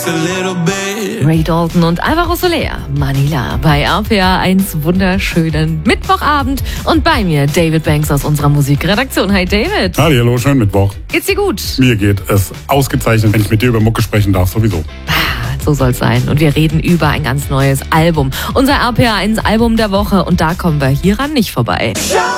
Ray Dalton und Alvaro Soler, Manila, bei RPA 1 wunderschönen Mittwochabend. Und bei mir David Banks aus unserer Musikredaktion. Hi David. Hallo, schönen Mittwoch. Geht's dir gut? Mir geht es ausgezeichnet, wenn ich mit dir über Mucke sprechen darf, sowieso. So soll's sein. Und wir reden über ein ganz neues Album. Unser RPA 1 Album der Woche. Und da kommen wir hieran nicht vorbei.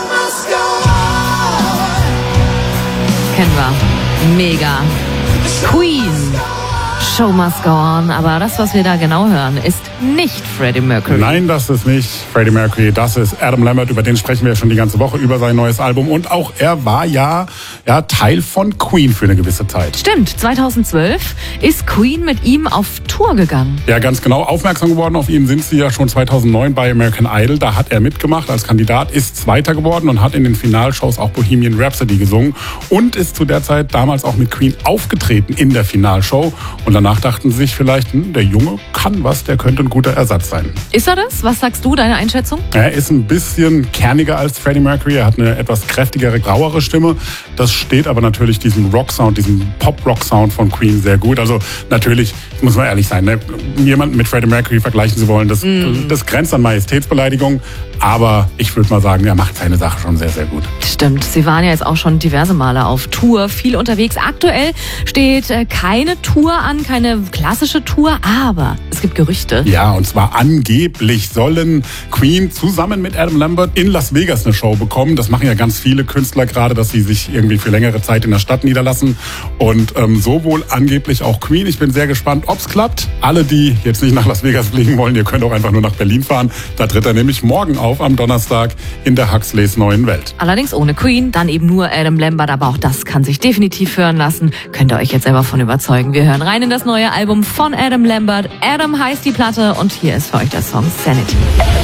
Kennen wir. Mega. Queen. Show must go on. Aber das, was wir da genau hören, ist nicht Freddie Mercury. Nein, das ist nicht Freddie Mercury. Das ist Adam Lambert. Über den sprechen wir ja schon die ganze Woche, über sein neues Album. Und auch er war ja Teil von Queen für eine gewisse Zeit. Stimmt. 2012 ist Queen mit ihm auf Tour gegangen. Ja, ganz genau. Aufmerksam geworden auf ihn sind sie ja schon 2009 bei American Idol. Da hat er mitgemacht als Kandidat, ist Zweiter geworden und hat in den Finalshows auch Bohemian Rhapsody gesungen. Und ist zu der Zeit damals auch mit Queen aufgetreten in der Finalshow. Und danach dachten sie sich vielleicht, der Junge kann was, der könnte ein guter Ersatz sein. Ist er das? Was sagst du, deine Einschätzung? Er ist ein bisschen kerniger als Freddie Mercury. Er hat eine etwas kräftigere, grauere Stimme. Das steht aber natürlich diesem Rock-Sound, diesem Pop-Rock-Sound von Queen sehr gut. Also natürlich, muss man ehrlich sein, jemanden mit Freddie Mercury vergleichen zu wollen, das grenzt an Majestätsbeleidigung. Aber ich würde mal sagen, er macht seine Sache schon sehr, sehr gut. Stimmt, sie waren ja jetzt auch schon diverse Male auf Tour, viel unterwegs. Aktuell steht keine Tour an, keine klassische Tour, aber es gibt Gerüchte. Ja, und zwar angeblich sollen Queen zusammen mit Adam Lambert in Las Vegas eine Show bekommen. Das machen ja ganz viele Künstler gerade, dass sie sich irgendwie für längere Zeit in der Stadt niederlassen. Und so wohl angeblich auch Queen. Ich bin sehr gespannt, ob es klappt. Alle, die jetzt nicht nach Las Vegas fliegen wollen, ihr könnt auch einfach nur nach Berlin fahren. Da tritt er nämlich morgen auf am Donnerstag in der Huxleys neuen Welt. Allerdings ohne Queen, dann eben nur Adam Lambert, aber auch das kann sich definitiv hören lassen. Könnt ihr euch jetzt selber von überzeugen. Wir hören rein in das neue Album von Adam Lambert. Adam heißt die Platte und hier ist für euch der Song Sanity.